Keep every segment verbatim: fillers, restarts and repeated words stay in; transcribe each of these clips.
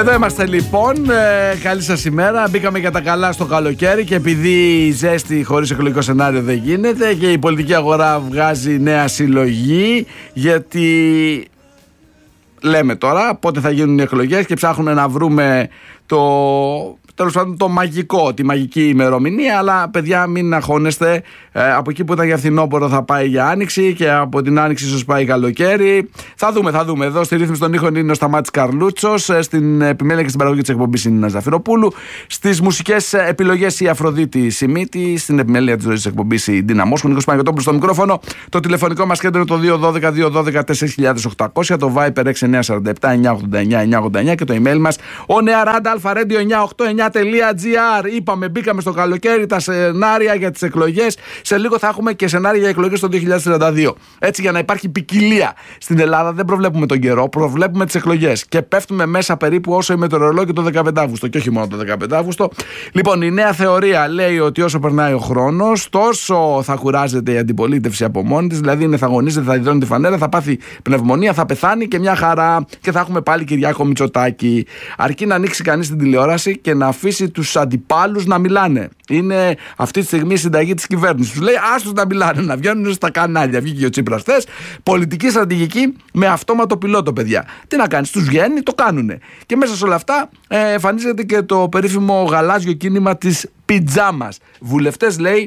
Εδώ είμαστε λοιπόν, ε, καλή σας ημέρα. Μπήκαμε για τα καλά στο καλοκαίρι και επειδή η ζέστη χωρίς εκλογικό σενάριο δεν γίνεται και η πολιτική αγορά βγάζει νέα συλλογή, γιατί λέμε τώρα πότε θα γίνουν οι εκλογές και ψάχνουμε να βρούμε το... τέλος πάντων το μαγικό, τη μαγική ημερομηνία. Αλλά παιδιά, μην αγχώνεστε. Ε, από εκεί που ήταν για φθινόπωρο θα πάει για άνοιξη και από την άνοιξη ίσως πάει καλοκαίρι. Θα δούμε, θα δούμε. Εδώ στη ρύθμιση των ήχων είναι ο Σταμάτης Καρλούτσος. Ε, στην επιμέλεια και στην παραγωγή της εκπομπής είναι η Νίνα Ζαφυροπούλου. Στις μουσικές επιλογές η Αφροδίτη Σιμίτη. Στην επιμέλεια της ροής της εκπομπής η Ντίνα Μόσχου. Νίκος Παναγιωτόπουλος στο μικρόφωνο. Το τηλεφωνικό μας κέντρο είναι το δύο ένα δύο δύο ένα τέσσερα χιλιάδες οκτακόσια. Το Viper έξι εννιά τέσσερα επτά εννιά ογδόντα εννιά εννιά ογδόντα εννιά και το email μας ο νεαράντα αλφαρέντιο εννιά οκτώ εννιά τελεία τζι άρ. Είπαμε, μπήκαμε στο καλοκαίρι, τα σενάρια για τις εκλογές. Σε λίγο θα έχουμε και σενάρια για εκλογές το δύο χιλιάδες τριάντα δύο. Έτσι, για να υπάρχει ποικιλία. Στην Ελλάδα δεν προβλέπουμε τον καιρό, προβλέπουμε τις εκλογές. Και πέφτουμε μέσα περίπου όσο η μετεωρολόγη το δεκαπέντε Αυγούστου. Και όχι μόνο το δεκαπέντε Αυγούστου. Λοιπόν, η νέα θεωρία λέει ότι όσο περνάει ο χρόνος, τόσο θα κουράζεται η αντιπολίτευση από μόνη της. Δηλαδή, είναι, θα αγωνίζεται, θα υδρώνει τη φανέλα, θα πάθει πνευμονία, θα πεθάνει και μια χαρά. Και θα έχουμε πάλι Κυριάκο Μητσοτάκη. Αρκεί να ανοίξει κανείς την τηλεόραση και να αφήσει τους αντιπάλους να μιλάνε. Είναι αυτή τη στιγμή η συνταγή της κυβέρνησης. Τους λέει άστος να μιλάνε, να βγαίνουν στα κανάλια. Βγήκε και ο Τσίπρας χθες. Πολιτική στρατηγική με αυτόματο πιλότο, παιδιά. Τι να κάνεις, τους βγαίνει, το κάνουνε. Και μέσα σε όλα αυτά ε, εμφανίζεται και το περίφημο γαλάζιο κίνημα της πιτζάμας. Βουλευτές, λέει,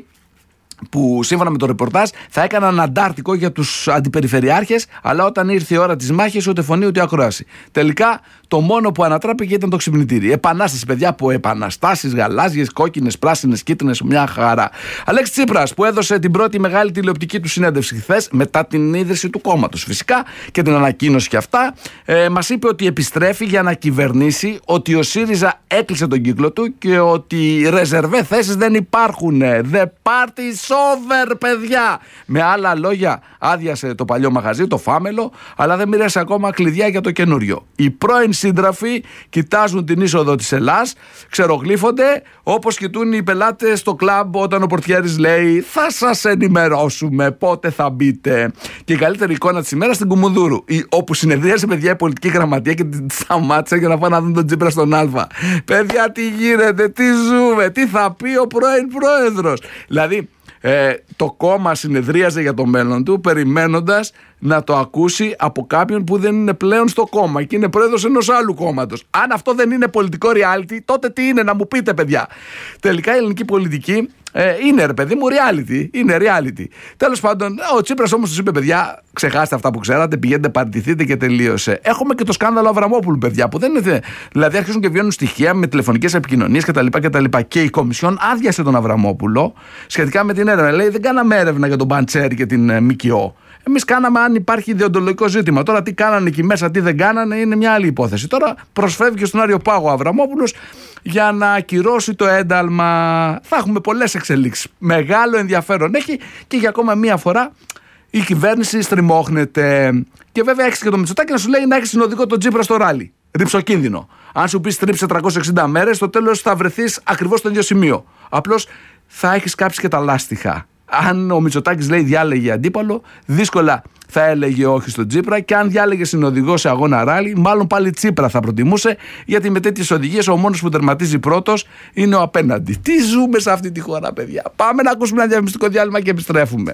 που σύμφωνα με το ρεπορτάζ θα έκαναν αντάρτικο για τους αντιπεριφερειάρχες, αλλά όταν ήρθε η ώρα της μάχης ούτε φωνή ούτε ακρόαση. Τελικά το μόνο που ανατράπηκε ήταν το ξυπνητήρι. Επανάσταση, παιδιά, από επαναστάσεις, γαλάζιες, κόκκινες, πράσινες, κίτρινες, μια χαρά. Αλέξη Τσίπρας, που έδωσε την πρώτη μεγάλη τηλεοπτική του συνέντευξη χθες, μετά την ίδρυση του κόμματος φυσικά και την ανακοίνωση και αυτά, ε, μας είπε ότι επιστρέφει για να κυβερνήσει, ότι ο ΣΥΡΙΖΑ έκλεισε τον κύκλο του και ότι ρεζερβέ θέσεις δεν υπάρχουν. The party is over, παιδιά. Με άλλα λόγια, άδειασε το παλιό μαγαζί, το Φάμελο, αλλά δεν μοίρασε ακόμα κλειδιά για το καινούριο. Οι πρώην σύντραφοι κοιτάζουν την είσοδο της Ελλάς, ξερογλύφονται όπως κοιτούν οι πελάτες στο κλαμπ όταν ο πορτιέρης λέει θα σας ενημερώσουμε πότε θα μπείτε. Και η καλύτερη εικόνα της ημέρας στην Κουμουνδούρου, όπου συνεδρίασε, παιδιά, η πολιτική γραμματεία και την σταμάτησε για να πάνε να δουν τον Τσίπρα στον Α. Παιδιά, τι γίνεται, τι ζούμε, τι θα πει ο πρώην πρόεδρος. Δηλαδή, Ε, το κόμμα συνεδρίαζε για το μέλλον του, περιμένοντας να το ακούσει από κάποιον που δεν είναι πλέον στο κόμμα και είναι πρόεδρος ενός άλλου κόμματος. Αν αυτό δεν είναι πολιτικό reality, τότε τι είναι, να μου πείτε, παιδιά. Τελικά η ελληνική πολιτική ε, είναι, ρε παιδί μου, reality. Είναι reality. Τέλος πάντων, ο Τσίπρας όμως τους είπε, παιδιά, ξεχάστε αυτά που ξέρατε, πηγαίνετε, παραιτηθείτε και τελείωσε. Έχουμε και το σκάνδαλο Αβραμόπουλου, παιδιά, που δεν είναι. Δηλαδή, αρχίζουν και βγαίνουν στοιχεία με τηλεφωνικές επικοινωνίες κτλ. Και η Κομισιόν άδειασε τον Αβραμόπουλο σχετικά με την έρευνα. Λέει, δεν κάναμε έρευνα για τον Παντσέρη και την ε, ΜΚΟ. Εμείς κάναμε αν υπάρχει ιδεοντολογικό ζήτημα. Τώρα τι κάνανε εκεί μέσα, τι δεν κάνανε, είναι μια άλλη υπόθεση. Τώρα προσφεύγει στον Άριο Πάγο ο Αβραμόπουλος για να ακυρώσει το ένταλμα. Θα έχουμε πολλές εξελίξεις. Μεγάλο ενδιαφέρον έχει και για ακόμα μία φορά η κυβέρνηση στριμώχνεται. Και βέβαια έχεις και το Μητσοτάκη να σου λέει να έχεις συνοδικό τον Τσίπρα στο ράλι. Ριψοκίνδυνο. Αν σου πεις τρίψε τριακόσιες εξήντα μέρες, στο τέλος θα βρεθείς ακριβώς στο ίδιο σημείο. Απλώς θα έχεις κάψει και τα λάστιχα. Αν ο Μητσοτάκης, λέει, διάλεγε αντίπαλο, δύσκολα θα έλεγε όχι στον Τσίπρα. Και αν διάλεγε συνοδηγό σε αγώνα ράλι, μάλλον πάλι Τσίπρα θα προτιμούσε, γιατί με τέτοιες οδηγίες ο μόνος που τερματίζει πρώτος είναι ο απέναντι. Τι ζούμε σε αυτή τη χώρα, παιδιά. Πάμε να ακούσουμε ένα διαφημιστικό διάλειμμα και επιστρέφουμε.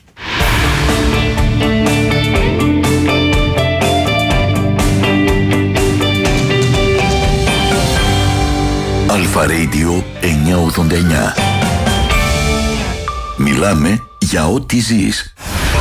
Αλφα Radio εννιακόσια ογδόντα εννιά. Μιλάμε για ό,τι ζεις.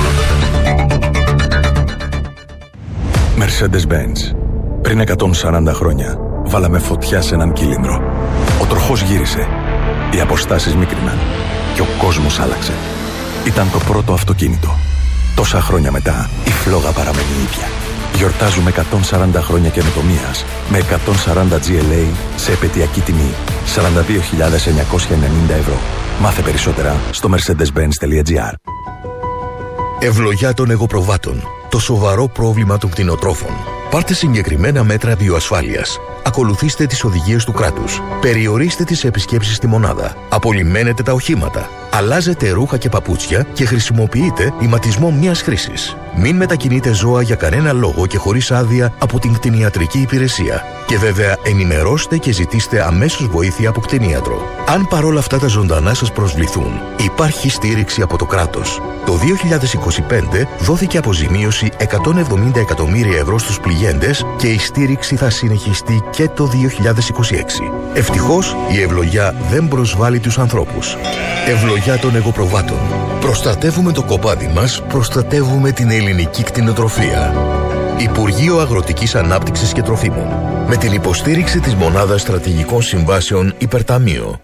Mercedes-Benz. Πριν εκατόν σαράντα χρόνια βάλαμε φωτιά σε έναν κύλινδρο. Ο τροχός γύρισε. Οι αποστάσεις μίκριναν. Και ο κόσμος άλλαξε. Ήταν το πρώτο αυτοκίνητο. Τόσα χρόνια μετά η φλόγα παραμένει ίδια. Γιορτάζουμε εκατόν σαράντα χρόνια καινοτομίας με εκατόν σαράντα τζι ελ έι σε επαιτειακή τιμή σαράντα δύο χιλιάδες εννιακόσια ενενήντα ευρώ. Μάθε περισσότερα στο mercedes benz τελεία τζι άρ. Ευλογιά των εγωπροβάτων. Το σοβαρό πρόβλημα των κτηνοτρόφων. Πάρτε συγκεκριμένα μέτρα βιοασφάλειας. Ακολουθήστε τις οδηγίες του κράτους. Περιορίστε τις επισκέψεις στη μονάδα. Απολυμμένετε τα οχήματα. Αλλάζετε ρούχα και παπούτσια και χρησιμοποιείτε ηματισμό μιας χρήσης. Μην μετακινείτε ζώα για κανένα λόγο και χωρίς άδεια από την κτηνιατρική υπηρεσία. Και βέβαια ενημερώστε και ζητήστε αμέσως βοήθεια από κτηνίατρο. Αν παρόλα αυτά τα ζωντανά σας προσβληθούν, υπάρχει στήριξη από το κράτος. Το δύο χιλιάδες είκοσι πέντε δόθηκε αποζημίωση εκατόν εβδομήντα εκατομμύρια ευρώ στους πληγέντες και η στήριξη θα συνεχιστεί και το δύο χιλιάδες είκοσι έξι. Ευτυχώς η ευλογιά δεν προσβάλλει τους ανθρώπους. Ευλογιά των εγωπροβάτων. Προστατεύουμε το κοπάδι μας, προστατεύουμε την ελληνική κτηνοτροφία. Υπουργείο Αγροτικής Ανάπτυξης και Τροφίμων. Με την υποστήριξη της Μονάδας Στρατηγικών Συμβάσεων Υπερταμείο.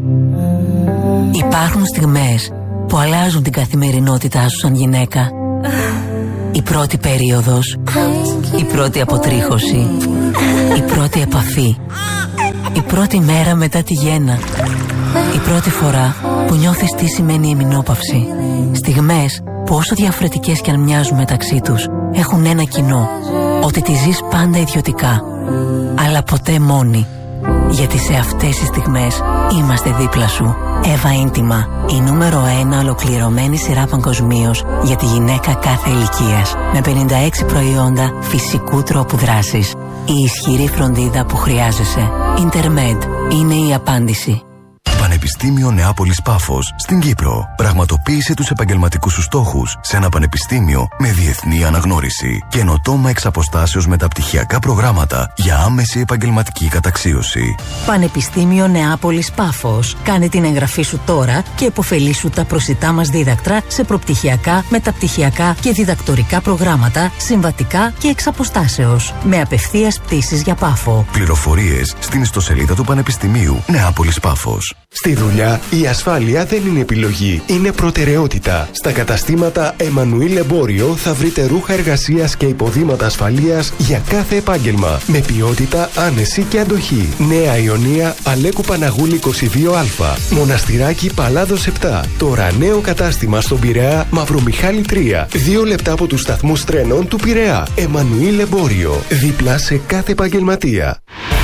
Υπάρχουν στιγμές που αλλάζουν την καθημερινότητά σου σαν γυναίκα. Η πρώτη περίοδος, η πρώτη αποτρίχωση, η πρώτη επαφή, η πρώτη μέρα μετά τη γέννα, η πρώτη φορά που νιώθεις τι σημαίνει ημινόπαυση. Στιγμές που όσο διαφορετικές κι αν μοιάζουν μεταξύ τους, έχουν ένα κοινό, ότι τη ζεις πάντα ιδιωτικά, αλλά ποτέ μόνη. Γιατί σε αυτές τις στιγμές είμαστε δίπλα σου. Εύα Ίντιμα, η νούμερο ένα ολοκληρωμένη σειρά παγκοσμίως για τη γυναίκα κάθε ηλικίας. Με πενήντα έξι προϊόντα φυσικού τρόπου δράσης. Η ισχυρή φροντίδα που χρειάζεσαι. Ιντερμέντ είναι η απάντηση. Πανεπιστήμιο Νεάπολης Πάφος στην Κύπρο. Πραγματοποίησε τους επαγγελματικούς σου στόχους σε ένα πανεπιστήμιο με διεθνή αναγνώριση. Καινοτόμα εξ αποστάσεως μεταπτυχιακά προγράμματα για άμεση επαγγελματική καταξίωση. Πανεπιστήμιο Νεάπολης Πάφος. Κάνε την εγγραφή σου τώρα και επωφελήσου τα προσιτά μας δίδακτρα σε προπτυχιακά, μεταπτυχιακά και διδακτορικά προγράμματα, συμβατικά και εξ αποστάσεως. Με απευθείας πτήσεις για Πάφο. Πληροφορίες στην ιστοσελίδα του Πανεπιστημίου Νεάπολης Πάφος. Στη δουλειά, η ασφάλεια δεν είναι επιλογή, είναι προτεραιότητα. Στα καταστήματα Εμμανουήλ Εμπόριο θα βρείτε ρούχα εργασίας και υποδήματα ασφαλείας για κάθε επάγγελμα. Με ποιότητα, άνεση και αντοχή. Νέα Ιωνία, Αλέκου Παναγούλη είκοσι δύο Α. Μοναστηράκι Παλάδος επτά. Τώρα νέο κατάστημα στον Πειραιά, Μαυρομιχάλη τρία. Δύο λεπτά από τους σταθμούς τρένων του Πειραιά. Εμμανουήλ Εμπόριο. Δίπλα σε κάθε επαγγελματία.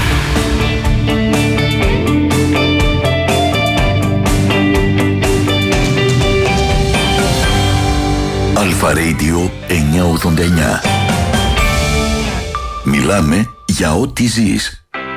Αλφα Radio εννιακόσια ογδόντα εννιά. Μιλάμε για ό,τι ζεις.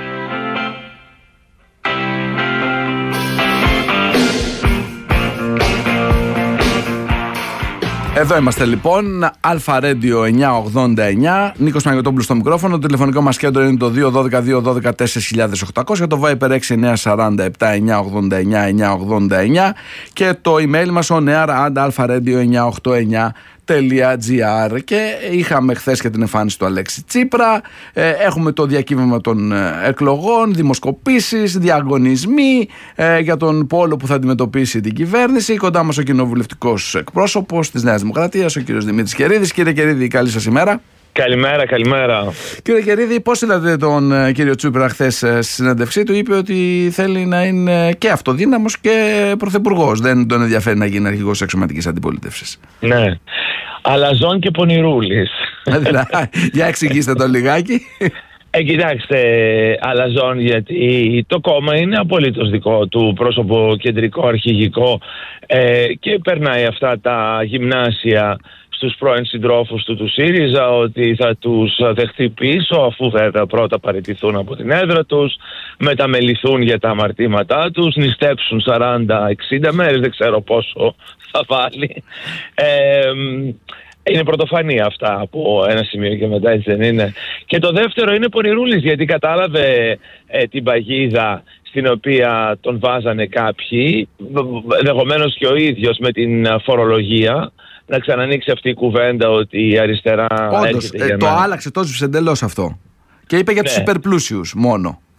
Εδώ είμαστε λοιπόν, Αλφα Radio εννιακόσια ογδόντα εννιά, Νίκος Παναγιωτόπουλος στο μικρόφωνο. Το τηλεφωνικό μας κέντρο είναι το δύο ένα δύο δύο ένα δύο τέσσερα οκτώ μηδέν μηδέν, το Viber έξι εννιά τέσσερα επτά εννιακόσια ογδόντα εννιά εννιακόσια ογδόντα εννιά και το email μας on air at alfaradio εννιακόσια ογδόντα εννιά τελεία τζι άρ. Και είχαμε χθες και την εμφάνιση του Αλέξη Τσίπρα, ε, έχουμε το διακύβευμα των ε, εκλογών, δημοσκοπήσεις, διαγωνισμοί ε, για τον πόλο που θα αντιμετωπίσει την κυβέρνηση. Κοντά μας ο κοινοβουλευτικός εκπρόσωπος της Νέας Δημοκρατίας, ο κύριος Δημήτρης Κερίδης. Κύριε Κερίδη, καλή σας ημέρα. Καλημέρα, καλημέρα. Κύριε Κερίδη, πώς είδατε τον ε, κύριο Τσίπρα χθες ε, στη συνέντευξή του? Είπε ότι θέλει να είναι και αυτοδύναμος και πρωθυπουργός. Δεν τον ενδιαφέρει να γίνει αρχηγός εξωματικής αντιπολίτευσης. Ναι. Αλαζόν και πονηρούλης. Για εξηγήστε το λιγάκι. Ε, κοιτάξτε, αλαζόν, γιατί το κόμμα είναι απολύτως δικό του, πρόσωπο κεντρικό, αρχηγικό, ε, και περνάει αυτά τα γυμνάσια στους πρώην συντρόφους του του ΣΥΡΙΖΑ ότι θα τους δεχτεί πίσω αφού βέβαια πρώτα παραιτηθούν από την έδρα τους, μεταμεληθούν για τα αμαρτήματά τους, νηστέψουν σαράντα εξήντα μέρες, δεν ξέρω πόσο θα βάλει. Ε, είναι πρωτοφανή αυτά από ένα σημείο και μετά, έτσι δεν είναι? Και το δεύτερο είναι πονηρούλης, γιατί κατάλαβε ε, την παγίδα στην οποία τον βάζανε κάποιοι, ενδεχομένως και ο ίδιος με την φορολογία, να ξανανοίξει αυτή η κουβέντα ότι η αριστερά Όντως, έρχεται ε, για το να... άλλαξε τόσο εντελώς αυτό. Και είπε για ναι. τους υπερπλούσιους μόνο.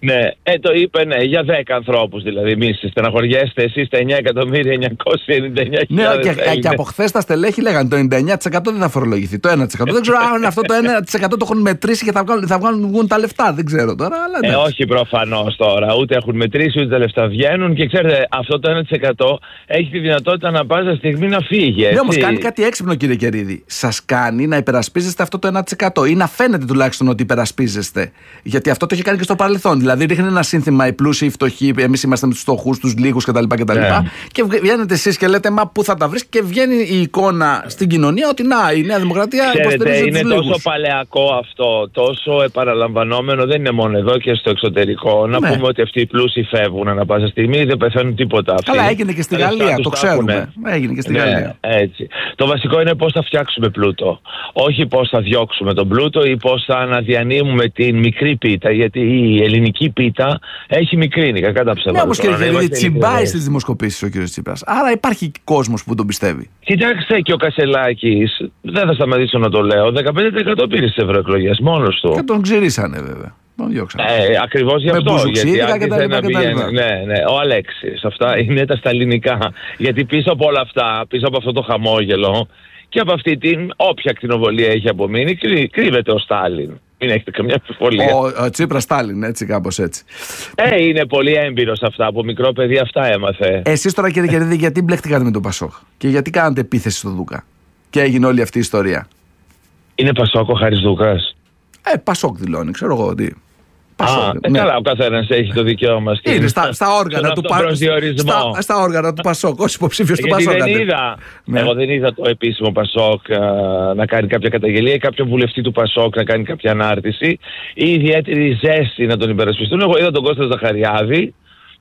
Ναι, ε, το είπε ναι, για δέκα ανθρώπους δηλαδή. Μη στεναχωριέστε εσείς τα εννιά εκατομμύρια εννιακόσια ενενήντα εννιά χιλιάδες. Ναι, και, και από χθες τα στελέχη λέγανε το ενενήντα εννιά τοις εκατό δεν θα φορολογηθεί. Το ένα τοις εκατό. Δεν ξέρω αν αυτό το ένα τοις εκατό το έχουν μετρήσει και θα βγάλουν, θα βγάλουν βγουν τα λεφτά. Δεν ξέρω τώρα. Αλλά ε, όχι προφανώς τώρα. Ούτε έχουν μετρήσει ούτε τα λεφτά βγαίνουν. Και ξέρετε, αυτό το ένα τοις εκατό έχει τη δυνατότητα να πάσα στιγμή να φύγει. Ναι, όμως κάνει κάτι έξυπνο, κύριε Κερίδη. Σας κάνει να υπερασπίζεστε αυτό το ένα τοις εκατό ή να φαίνεται τουλάχιστον ότι υπερασπίζεστε. Γιατί αυτό το έχει κάνει και στο παρελθόν. Δηλαδή ρίχνει ένα σύνθημα οι πλούσιοι, οι φτωχοί, εμείς είμαστε με τους φτωχούς, τους λίγους κτλ. κτλ. Yeah. Και βγαίνετε εσείς και λέτε, μα πού θα τα βρεις, και βγαίνει η εικόνα στην κοινωνία ότι να, η Νέα Δημοκρατία υποστηρίζει τους είναι λίγους. Τόσο παλαιακό αυτό, τόσο επαναλαμβανόμενο, δεν είναι μόνο εδώ και στο εξωτερικό. Να ναι. πούμε ότι αυτοί οι πλούσιοι φεύγουν ανά πάσα στιγμή, δεν πεθαίνουν τίποτα. Αυτοί. Καλά, έγινε και στη Γαλλία, το ξέρουμε. Έγινε και στη ναι, Γαλλία. Έτσι. Το βασικό είναι πώς θα φτιάξουμε πλούτο. Όχι πώς θα διώξουμε τον πλούτο ή πώς θα αναδιανύμουμε την μικρή πίτα. Γιατί η ελληνική πίτα έχει μικρύνει, κακά τα ψέματα. Ναι, όμως κύριε Κερίδη, τσιμπάει στις δημοσκοπήσεις ο κύριος Τσίπρας. Άρα υπάρχει κόσμος που τον πιστεύει. Κοιτάξτε, και ο Κασελάκης, δεν θα σταματήσω να το λέω, δεκαπέντε τοις εκατό πήρε στις ευρωεκλογές μόνος του. Και τον ξηρίσανε βέβαια. Τον διώξανε. Ε, ακριβώς γι' αυτό. Γιατί άρχισε να πηγαίνει. Ναι, ναι, ο Αλέξης. Αυτά είναι τα στα ελληνικά. Γιατί πίσω από όλα αυτά, πίσω από αυτό το χαμόγελο και από αυτή την όποια ακτινοβολία έχει απομείνει, κρύ, κρύβεται ο Στάλιν. Μην έχετε καμιά αμφιβολία. Ο, ο Τσίπρας Στάλιν, έτσι, κάπως έτσι. Ε, είναι πολύ έμπειρος αυτά. Από μικρό παιδί αυτά έμαθε. Εσείς τώρα, κύριε Κερίδη, γιατί μπλεχτήκατε με τον Πασόκ και γιατί κάνατε επίθεση στο Δούκα και έγινε όλη αυτή η ιστορία? Είναι Πασόκ ο Χάρης Δούκας? Ε, Πασόκ δηλώνει, ξέρω εγώ ότι. Πασόκ, Α, ναι. Καλά, ο καθένας έχει το δικαίωμα. Είναι στα, στα, όργανα του Πασόκ. Στα, στα όργανα του Πασόκ, ως υποψήφιος του Πασόκ. Δεν είδα, ναι. Εγώ δεν είδα το επίσημο Πασόκ α, να κάνει κάποια καταγγελία ή κάποιον βουλευτή του Πασόκ να κάνει κάποια ανάρτηση ή ιδιαίτερη ζέστη να τον υπερασπιστούν. Εγώ είδα τον Κώστα Ζαχαριάδη,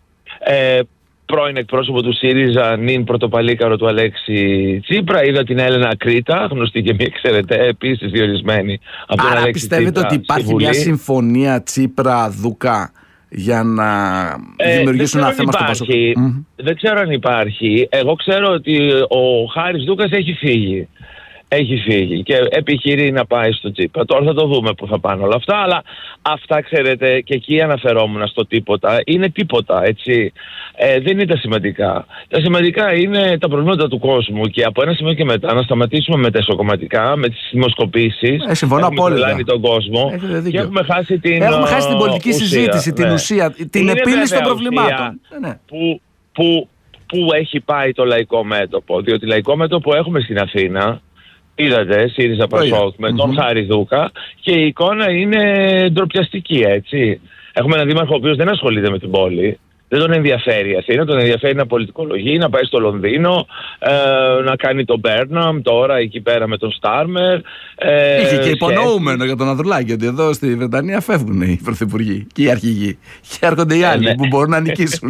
ε, πρώην εκπρόσωπο του ΣΥΡΙΖΑ, νυν πρωτοπαλίκαρο του Αλέξη Τσίπρα. Είδα την Έλενα Κρήτα, γνωστή και μη ξέρετε, επίσης διορισμένη από τον Άρα Αλέξη πιστεύετε Τσίπρα ότι υπάρχει μια συμφωνία Τσίπρα-Δούκα για να ε, δημιουργήσουν ένα θέμα στο Πασόκ? Mm-hmm. Δεν ξέρω αν υπάρχει. Εγώ ξέρω ότι ο Χάρης Δούκας έχει φύγει. Έχει φύγει και επιχειρεί να πάει στο Τσίπρα. Τώρα θα το δούμε που θα πάνε όλα αυτά, αλλά αυτά ξέρετε, και εκεί αναφερόμουν στο τίποτα, είναι τίποτα, έτσι. Ε, δεν είναι τα σημαντικά. Τα σημαντικά είναι τα προβλήματα του κόσμου και από ένα σημείο και μετά να σταματήσουμε με τα εσωκομματικά, με τις δημοσκοπήσεις. Ε, συμφωνώ απόλυτα. Τον κόσμο και έχουμε χάσει την Έχουμε χάσει την πολιτική ουσία, συζήτηση, ναι. την ουσία, την είναι επίλυση των προβλημάτων. Ναι. Που, που, που έχει πάει το λαϊκό μέτωπο, διότι λαϊκό μέτωπο έχουμε στην Αθήνα. Είδατε, ΣΥΡΙΖΑ Πασόκ με τον mm-hmm. Χάρη Δούκα και η εικόνα είναι ντροπιαστική, έτσι. Έχουμε έναν δήμαρχο ο οποίος δεν ασχολείται με την πόλη, δεν τον ενδιαφέρει η Αθήνα, τον ενδιαφέρει να πολιτικολογεί, να πάει στο Λονδίνο, ε, να κάνει το Μπέρναμ τώρα εκεί πέρα με τον Στάρμερ. Ε, Είχε και υπονοούμενο και... για τον Ανδρουλάκη ότι εδώ στη Βρετανία φεύγουν οι πρωθυπουργοί και οι αρχηγοί και έρχονται οι άλλοι ε, ναι. που μπορούν να νικήσουν.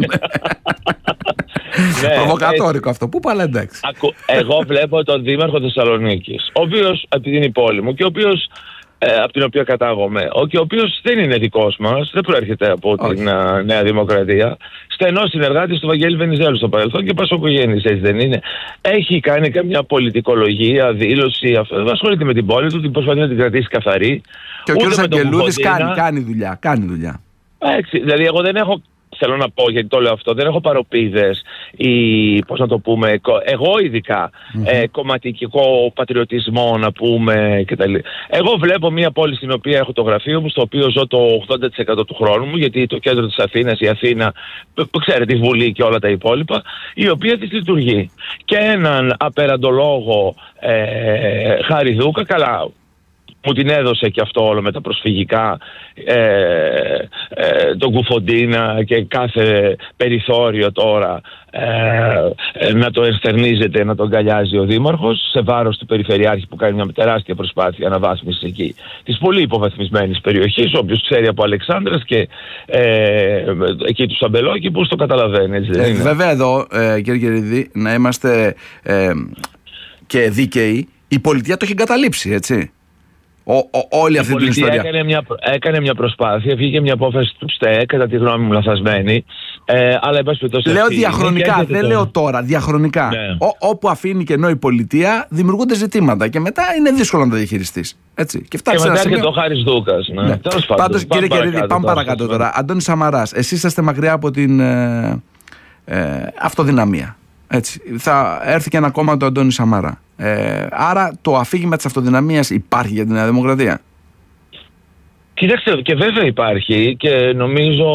Ναι, προβοκατόρικο αυτό. Πού πάλι εντάξει. Ακου, εγώ βλέπω τον δήμαρχο Θεσσαλονίκης, ο οποίος, επειδή είναι η πόλη μου και ο οποίος, ε, από την οποία κατάγομαι, ο, και ο οποίος δεν είναι δικός μας, δεν προέρχεται από Όχι. την uh, Νέα Δημοκρατία, στενός συνεργάτης του Βαγγέλη Βενιζέλου στο παρελθόν και πασοκογέννης, έτσι δεν είναι. Έχει κάνει καμιά πολιτικολογία, δήλωση, δεν ασχολείται με την πόλη του, την προσπαθεί να την κρατήσει καθαρή. Και ο κ. Αγγελούδης κάνει, κάνει δουλειά, κάνει δουλειά. Έτσι, δηλαδή εγώ δεν έχω. Θέλω να πω, γιατί το λέω αυτό, δεν έχω παροπίδες ή, πώς να το πούμε, εγώ ειδικά, mm-hmm. ε, κομματικό πατριωτισμό να πούμε κτλ. Εγώ βλέπω μια πόλη στην οποία έχω το γραφείο μου, στο οποίο ζω το ογδόντα τοις εκατό του χρόνου μου, γιατί το κέντρο της Αθήνας, η Αθήνα, που ξέρετε, η Βουλή και όλα τα υπόλοιπα, η οποία της λειτουργεί. Και έναν απεραντολόγο ε, Χάρη Δούκα, καλά, μου την έδωσε και αυτό όλο με τα προσφυγικά, ε, ε, τον Κουφοντίνα και κάθε περιθώριο τώρα ε, ε, να το ενστερνίζεται, να τον αγκαλιάζει ο Δήμαρχος σε βάρος του Περιφερειάρχη που κάνει μια τεράστια προσπάθεια αναβάθμισης εκεί της πολύ υποβαθμισμένης περιοχής. Όποιος ξέρει από Αλεξάνδρας και ε, εκεί του Σαμπελόκη που το καταλαβαίνει. Έτσι, ε, βέβαια εδώ ε, κύριε Κερίδη, να είμαστε ε, και δίκαιοι, η πολιτεία το έχει εγκαταλείψει, έτσι. Ο, ο, όλη αυτή την ιστορία. Έκανε μια, έκανε μια προσπάθεια, βγήκε μια απόφαση του ΣΤΕ, κατά τη γνώμη μου λαθασμένη, Ε, αλλά εν πάση περιπτώσει. Λέω διαχρονικά, δεν το... λέω τώρα. Διαχρονικά. Ναι. Ό, όπου αφήνει κενό η πολιτεία, δημιουργούνται ζητήματα και μετά είναι δύσκολο να τα διαχειριστεί. Έτσι. Και, και μετά σημείο... και το Χάρης Δούκας. Ναι. Ναι. Πάντως, κύριε Κερίδη, πάμε παρακάτω τώρα. Αντώνης Σαμαράς, εσείς είστε μακριά από την ε, ε, αυτοδυναμία. Έτσι. Θα έρθει και ένα κόμμα του Αντώνη Σαμαρά. Ε, άρα το αφήγημα της αυτοδυναμίας υπάρχει για τη Νέα Δημοκρατία. Κοιτάξτε, και βέβαια υπάρχει και νομίζω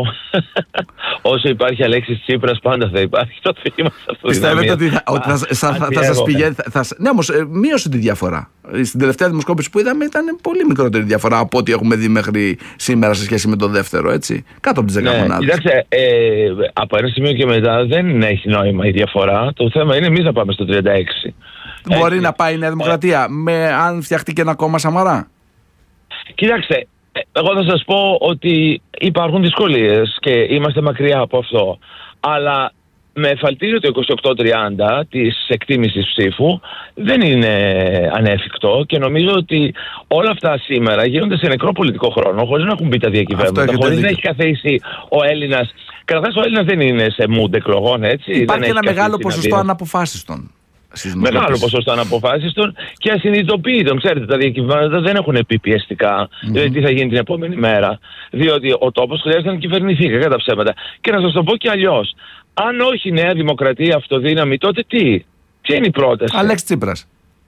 όσο υπάρχει Αλέξης Τσίπρας πάντα θα υπάρχει το αφήγημα της αυτοδυναμίας. Πιστεύετε ότι, ότι θα, θα, θα, θα σας πηγαίνει... Θα, θα, ναι, όμως ε, μείωσε τη διαφορά. Στην τελευταία δημοσκόπηση που είδαμε ήταν πολύ μικρότερη διαφορά από ό,τι έχουμε δει μέχρι σήμερα σε σχέση με το δεύτερο, έτσι. Κάτω από τις δέκα μονάδες. Κοιτάξτε, ε, από ένα σημείο και μετά δεν έχει νόημα η διαφορά. Το θέμα είναι εμείς να πάμε στο τριάντα έξι. Μπορεί έτσι να πάει η Νέα Δημοκρατία ε, με, αν φτιαχτεί και ένα κόμμα Σαμαρά. Κοιτάξτε, εγώ θα σας πω ότι υπάρχουν δυσκολίες και είμαστε μακριά από αυτό. Αλλά με εφαλτήριο το είκοσι οκτώ τριάντα της εκτίμησης ψήφου δεν είναι ανέφικτο και νομίζω ότι όλα αυτά σήμερα γίνονται σε νεκρό πολιτικό χρόνο χωρίς να έχουν μπει τα διακυβέρματα, χωρίς να έχει καθίσει ο Έλληνας. Καταρχάς ο Έλληνας δεν είναι σε mood εκλογών, έτσι. Υπάρχει ένα μεγάλο ποσοστό αναποφάσιστων. Μεγάλο ποσοστό αναποφάσιστων και ασυνειδητοποιητών. Ξέρετε, τα διακυβέρματα δεν έχουν πει πιεστικά mm-hmm. δηλαδή τι θα γίνει την επόμενη μέρα. Διότι ο τόπος χρειάζεται να κυβερνηθεί, κατά τα ψέματα. Και να σας το πω και αλλιώς. Αν όχι Νέα Δημοκρατία, αυτοδύναμη, τότε τι. Ποια είναι η πρόταση. Αλέξη Τσίπρας.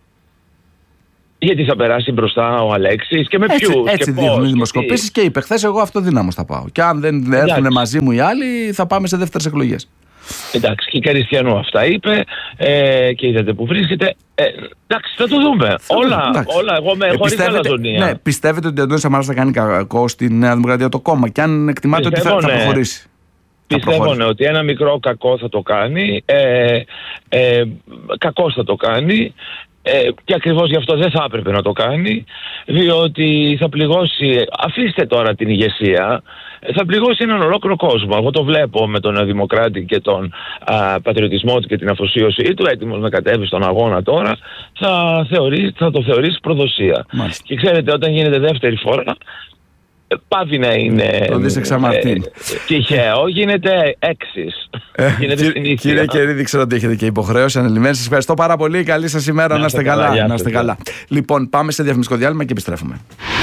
Γιατί θα περάσει μπροστά ο Αλέξης και με ποιους. Έτσι, έτσι δείχνουν οι δημοσκοπήσεις και είπε χθες εγώ αυτοδύναμος θα πάω. Και αν δεν έρθουν μαζί μου οι άλλοι, θα πάμε σε δεύτερες εκλογές. Εντάξει, και η Καριστιανού αυτά είπε ε, και είδατε που βρίσκεται. Ε, εντάξει, θα το δούμε. Θα όλα, εντάξει. όλα, εγώ με ε, χωρίς αλαζονία. Ναι, πιστεύετε ότι ο Αντώνης Σαμαράς θα κάνει κακό στη Νέα Δημοκρατία το κόμμα και αν εκτιμάτε πιστεύω, ότι θα, ναι. θα προχωρήσει. Πιστεύω ναι, ότι ένα μικρό κακό θα το κάνει, ε, ε, κακός θα το κάνει. Ε, και ακριβώς γι' αυτό δεν θα έπρεπε να το κάνει, διότι θα πληγώσει, αφήστε τώρα την ηγεσία, θα πληγώσει έναν ολόκληρο κόσμο. Εγώ το βλέπω με τον Νεοδημοκράτη και τον α, πατριωτισμό του και την αφοσίωση του, έτοιμος να κατέβει στον αγώνα τώρα, θα, θεωρεί, θα το θεωρήσει προδοσία. Μάλιστα. Και ξέρετε, όταν γίνεται δεύτερη φορά, πάβει να είναι ε, τυχαίο, γίνεται έξις. Ε, κύριε, κύριε Κερίδη, ξέρω ότι έχετε και υποχρέωση ανελημμένη. Σας ευχαριστώ πάρα πολύ. Καλή σας ημέρα. Να, να είστε καλά. καλά. Να είστε καλά. Λοιπόν, πάμε σε διαφημιστικό διάλειμμα και επιστρέφουμε.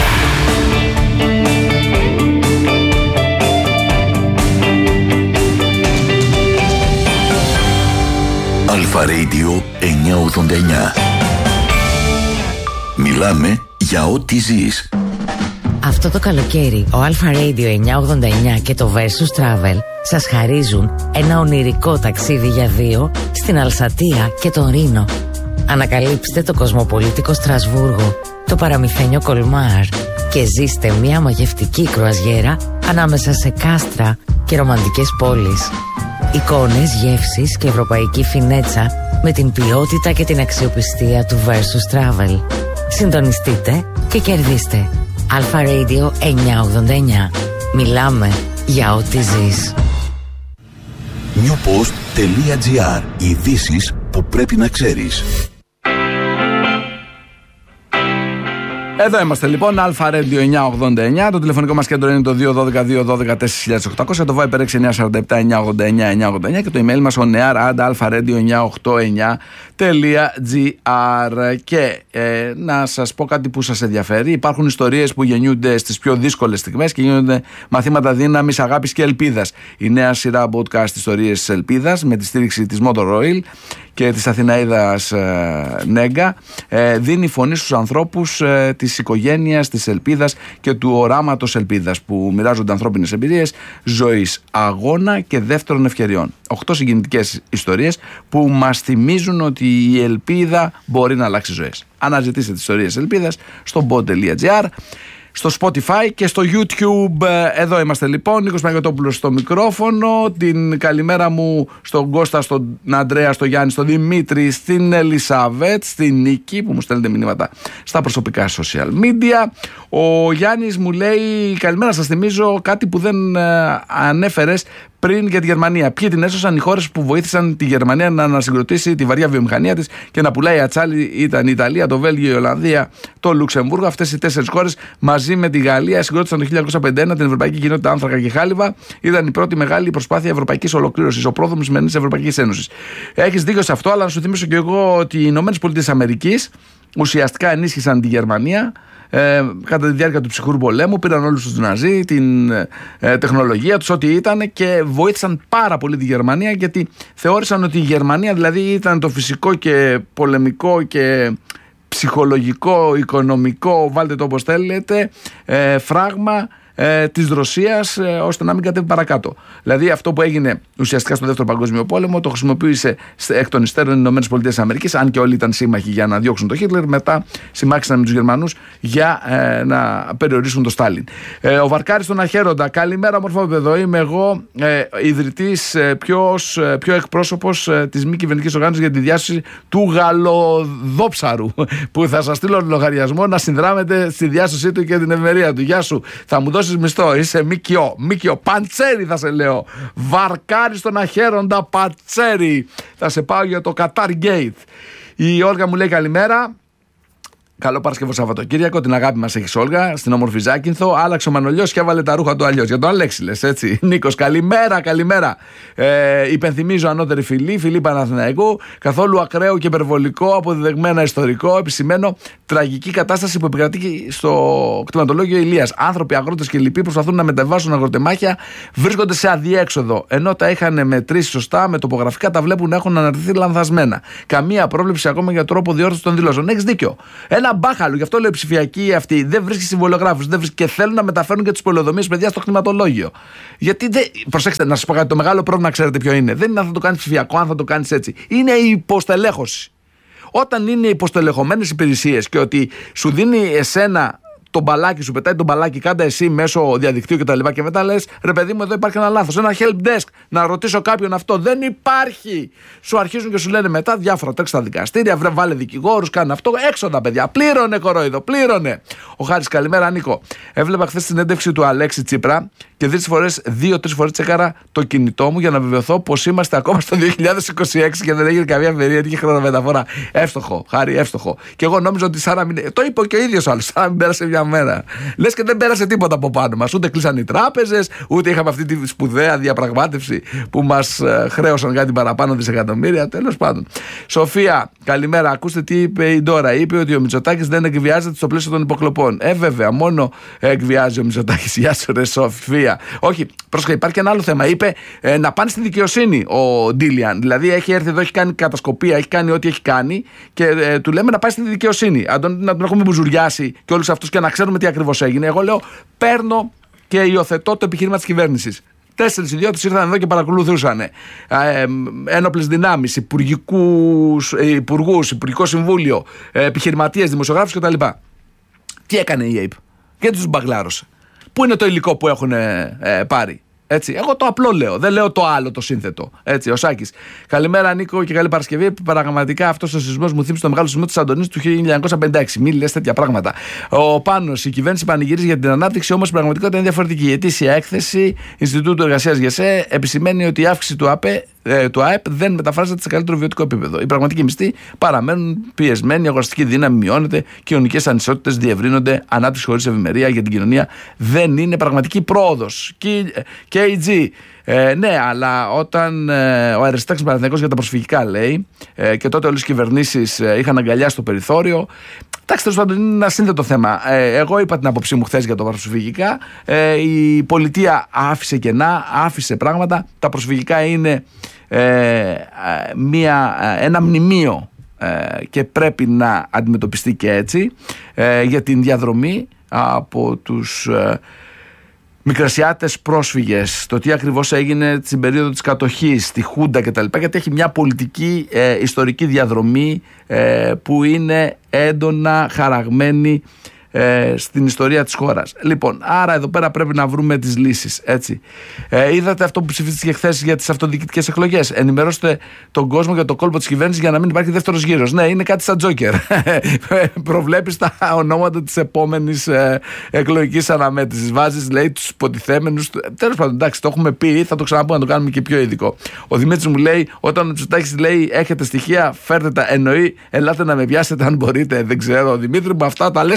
Αλφα Radio εννιακόσια ογδόντα εννιά. Μιλάμε για ό,τι ζεις. Αυτό το καλοκαίρι, ο Αλφα Radio εννιακόσια ογδόντα εννιά και το Versus Travel σας χαρίζουν ένα ονειρικό ταξίδι για δύο στην Αλσατία και τον Ρήνο. Ανακαλύψτε το κοσμοπολίτικο Στρασβούργο, το παραμυθένιο Κολμάρ και ζήστε μια μαγευτική κρουαζιέρα ανάμεσα σε κάστρα και ρομαντικές πόλεις. Εικόνες, γεύσεις και ευρωπαϊκή φινέτσα με την ποιότητα και την αξιοπιστία του Versus Travel. Συντονιστείτε και κερδίστε. Αλφα Radio εννιακόσια ογδόντα εννιά. Μιλάμε για ό,τι ζεις. newpost.gr. Ειδήσεις που πρέπει να ξέρεις. Εδώ είμαστε λοιπόν, Αλφα Radio εννιακόσια ογδόντα εννιά. Το τηλεφωνικό μας κέντρο είναι το δύο ένα δύο δύο ένα δύο τέσσερα οκτακόσια. Το Viber έξι εννιά τέσσερα επτά εννιακόσια ογδόντα εννιά εννιακόσια ογδόντα εννιά. Και το email μας on air at alfaradio εννιακόσια ογδόντα εννιά τελεία gr. Και ε, να σας πω κάτι που σας ενδιαφέρει. Υπάρχουν ιστορίες που γεννιούνται στις πιο δύσκολες στιγμές και γίνονται μαθήματα δύναμης, αγάπης και ελπίδας. Η νέα σειρά podcast Ιστορίες της Ελπίδας με τη στήριξη της Motor Oil και της Αθηναίδας ε, Νέγκα ε, δίνει φωνή στους ανθρώπους ε, της οικογένειας, της ελπίδας και του οράματος ελπίδας που μοιράζονται ανθρώπινες εμπειρίες ζωής, αγώνα και δεύτερων ευκαιριών. Οχτώ συγκινητικές ιστορίες που μας θυμίζουν ότι η ελπίδα μπορεί να αλλάξει ζωές. Αναζητήστε τις ιστορίες της ελπίδας στο pod.gr, στο Spotify και στο YouTube. Εδώ είμαστε λοιπόν, Νίκος Παναγιωτόπουλος στο μικρόφωνο. Την καλημέρα μου στον Κώστα, στον Αντρέα, στον Γιάννη, στον Δημήτρη, στην Ελισαβέτ, στην Νίκη που μου στέλνετε μηνύματα στα προσωπικά social media. Ο Γιάννης μου λέει καλημέρα, σας θυμίζω κάτι που δεν ανέφερες πριν για τη Γερμανία. Ποιοι την έσωσαν? Οι χώρες που βοήθησαν τη Γερμανία να ανασυγκροτήσει τη βαριά βιομηχανία της και να πουλάει ατσάλι ήταν η Ιταλία, το Βέλγιο, η Ολλανδία, το Λουξεμβούργο. Αυτές οι τέσσερις χώρες μαζί μαζί με τη Γαλλία συγκρότησαν το χίλια εννιακόσια πενήντα ένα την Ευρωπαϊκή Κοινότητα Άνθρακα και Χάλιβα. Ήταν η πρώτη μεγάλη προσπάθεια ευρωπαϊκής ολοκλήρωσης, ο πρόδρομος της σημερινής Ευρωπαϊκής Ένωσης. Έχεις δίκιο σε αυτό, αλλά να σου θυμίσω και εγώ ότι οι Ηνωμένες Πολιτείες Αμερικής ουσιαστικά ενίσχυσαν τη Γερμανία. Ε, κατά τη διάρκεια του ψυχρού πολέμου πήραν όλους τους Ναζί την ε, τεχνολογία τους, ό,τι ήταν, και βοήθησαν πάρα πολύ τη Γερμανία, γιατί θεώρησαν ότι η Γερμανία δηλαδή ήταν το φυσικό και πολεμικό και ψυχολογικό, οικονομικό, βάλτε το όπως θέλετε, ε, φράγμα ε, της Ρωσίας, ε, ώστε να μην κατέβει παρακάτω. Δηλαδή αυτό που έγινε ουσιαστικά στο Δεύτερο Παγκόσμιο Πόλεμο το χρησιμοποίησε εκ των υστέρων οι Ηνωμένες Πολιτείες Αμερικής, αν και όλοι ήταν σύμμαχοι για να διώξουν τον Χίτλερ, μετά συμμάχισαν με τους Γερμανούς για ε, να περιορίσουν τον Στάλιν. Ε, ο Βαρκάρης στον Αχέροντα, καλημέρα μορφό παιδό, είμαι εγώ ε, ιδρυτής, ε, ποιος, ε, πιο εκπρόσωπος ε, της μη κυβερνητικής οργάνωσης για τη διάσωση του γαλοδόψαρου, που θα σας στείλω λογαριασμό να συνδράμετε στη διάσωσή του και την ευημερία του. Γεια σου, θα μου δώσεις μισθό, είσαι Μίκιο, Μίκιο, Παντσέρι θα σε λέω. Βαρκάρι στον Αχέροντα, Παντσέρι. Θα σε πάω για το Qatar Gate. Η Όλγα μου λέει καλημέρα. Καλό Παρασκευό Σαββατοκύριακο, την αγάπη μας έχεις Όλγα, στην όμορφη Ζάκυνθο. Άλλαξε ο Μανολιός και έβαλε τα ρούχα του αλλιώς. Για τον Αλέξη λες, έτσι. Νίκος, καλημέρα, καλημέρα. Ε, υπενθυμίζω ανώτερη φιλή, φιλή Παναθηναϊκού. Καθόλου ακραίο και υπερβολικό, αποδεδεγμένα ιστορικό. Επισημαίνω τραγική κατάσταση που επικρατεί στο κτηματολόγιο Ηλίας. Άνθρωποι, αγρότες και λοιποί προσπαθούν να μεταβάσουν αγροτεμάχια, βρίσκονται σε αδιέξοδο. Ενώ τα είχαν μετρήσει σωστά, με τοπογραφικά τα βλέπουν να έχουν αναρτηθεί λανθασμένα. Καμία πρόβλεψη ακόμα για τρόπο διόρθωση των δηλώσεων. Έχεις δίκιο. Ένα μπάχαλο, γι' αυτό λέω ψηφιακή αυτή. Δεν βρίσκει συμβολογράφους, δεν βρίσκει, και θέλουν να μεταφέρουν και τις πολεοδομίες παιδιά στο κτηματολόγιο. Γιατί δεν. Προσέξτε, να σας πω κάτι. Το μεγάλο πρόβλημα, ξέρετε ποιο είναι. Δεν είναι αν θα το κάνεις ψηφιακό, αν θα το κάνεις έτσι. Είναι η υποστελέχωση. Όταν είναι υποστελεχωμένες υπηρεσίες και ότι σου δίνει εσένα το μπαλάκι, σου πετάει το μπαλάκι, κάντα εσύ μέσω διαδικτύου κτλ. Και, και μετά λες, ρε παιδί μου, εδώ υπάρχει ένα λάθος. Ένα help desk, να ρωτήσω κάποιον αυτό. Δεν υπάρχει. Σου αρχίζουν και σου λένε μετά διάφορα, τρέξει στα δικαστήρια, βρε, βάλε δικηγόρους, κάνε αυτό. Έξοδα, παιδιά. Πλήρωνε κορόιδο, πλήρωνε. Ο Χάρης, καλημέρα, Νίκο. Έβλεπα χθες την έντευξη του Αλέξη Τσίπρα και δύο-τρεις φορές, δύο-τρεις φορές τσέκαρα το κινητό μου για να βεβαιωθώ πως είμαστε ακόμα στο δύο χιλιάδες είκοσι έξι και δεν έγινε καμία ευκαιρία, είχε χρονομεταφορά. Εύστοχο, Χάρη, εύστοχο. Και εγώ νόμιζα ότι σαν να μην. Το είπε και ο ίδιος άλλος, σαν να μην πέρασε μια μέρα. Λες και δεν πέρασε τίποτα από πάνω μας. Ούτε κλείσαν οι τράπεζες, ούτε είχαμε αυτή τη σπουδαία διαπραγμάτευση που μας χρέωσαν κάτι παραπάνω δισεκατομμύρια. Τέλος πάντων. Σοφία, καλημέρα. Ακούστε τι είπε η Ντόρα. Είπε ότι ο Μητσοτάκης δεν εκβιάζεται στο πλαίσιο των υποκλοπών. Ε, βέβαια, μόνο εκβιάζει ο Μητσοτάκης. Γεια σου, ρε Σοφία. Όχι, πρόσεχε, υπάρχει και ένα άλλο θέμα. Είπε ε, να πάνε στη δικαιοσύνη ο Ντίλιαν. Δηλαδή έχει έρθει εδώ, έχει κάνει κατασκοπία, έχει κάνει ό,τι έχει κάνει και ε, του λέμε να πάει στη δικαιοσύνη. Αν τον, να τον έχουμε μπουζουριάσει και όλους αυτούς και να ξέρουμε τι ακριβώς έγινε. Εγώ λέω, παίρνω και υιοθετώ το επιχείρημα της κυβέρνησης. Τέσσερις ιδιώτες ήρθαν εδώ και παρακολουθούσαν. Ε, ε, ένοπλες δυνάμεις, υπουργούς, υπουργικό συμβούλιο, ε, επιχειρηματίες, δημοσιογράφους κτλ. Τι έκανε η ΑΕΠ? Και τους μπαγλάρωσε. Πού είναι το υλικό που έχουν ε, ε, πάρει? Έτσι. Εγώ το απλό λέω, δεν λέω το άλλο το σύνθετο. Έτσι, ο Σάκης. Καλημέρα, Νίκο, και καλή Παρασκευή. Πραγματικά αυτός ο σεισμός μου θύμισε το μεγάλο σεισμό της Σαντονίνης του χίλια εννιακόσια πενήντα έξι. Μην λες τέτοια πράγματα. Ο Πάνος, η κυβέρνηση πανηγυρίζει για την ανάπτυξη, όμως η πραγματικότητα είναι διαφορετική. Η ετήσια έκθεση Ινστιτούτου Εργασίας ΓΕΣΕ επισημαίνει ότι η αύξηση του ΑΠΕ του ΑΕΠ δεν μεταφράζεται σε καλύτερο βιωτικό επίπεδο. Οι πραγματικοί μισθοί παραμένουν πιεσμένοι, η αγοραστική δύναμη μειώνεται, κοινωνικές ανισότητες διευρύνονται, ανάπτυξη χωρίς ευημερία για την κοινωνία δεν είναι πραγματική πρόοδος. κέι τζι, ε, ναι, αλλά όταν ε, ο Αριστάκης Παναθηναϊκός για τα προσφυγικά λέει ε, και τότε όλες οι κυβερνήσεις ε, είχαν αγκαλιάσει το περιθώριο. Εντάξει, τέλος πάντων είναι ένα σύνθετο θέμα. Ε, εγώ είπα την άποψή μου χθες για τα προσφυγικά. Ε, η πολιτεία άφησε κενά, άφησε πράγματα. Τα προσφυγικά είναι ε, μια, ένα μνημείο ε, και πρέπει να αντιμετωπιστεί και έτσι ε, για την διαδρομή από τους ε, Μικρασιάτες πρόσφυγες, το τι ακριβώς έγινε στην περίοδο της κατοχής, στη Χούντα κτλ. Γιατί έχει μια πολιτική ε, ιστορική διαδρομή ε, που είναι έντονα χαραγμένη ε, στην ιστορία της χώρας. Λοιπόν, άρα εδώ πέρα πρέπει να βρούμε τις λύσεις, έτσι. Ε, είδατε αυτό που ψηφίστηκε χθες για τις αυτοδιοικητικές εκλογές? Ενημερώστε τον κόσμο για το κόλπο της κυβέρνησης για να μην υπάρχει δεύτερος γύρος. Ναι, είναι κάτι σαν Τζόκερ. Προβλέπεις τα ονόματα της επόμενης ε, εκλογικής αναμέτρησης. Βάζεις, λέει, τους υποτιθέμενους. Τέλος πάντων, εντάξει, το έχουμε πει, θα το ξαναπούμε να το κάνουμε και πιο ειδικό. Ο Δημήτρης μου λέει, όταν ο Μητσοτάκης λέει έχετε στοιχεία, φέρτε τα. Εννοεί, ελάτε να με πιάσετε αν μπορείτε. Δεν ξέρω, Δημήτρη μου, αυτά τα λες εσύ.